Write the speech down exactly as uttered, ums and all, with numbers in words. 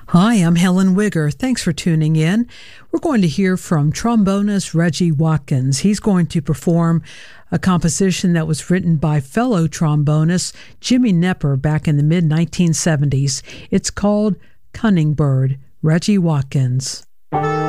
Hi, I'm Helen Wigger. Thanks for tuning in. We're going to hear from trombonist Reggie Watkins. He's going to perform a composition that was written by fellow trombonist Jimmy Knepper back in the mid nineteen seventies. It's called Cunning Bird. Reggie Watkins.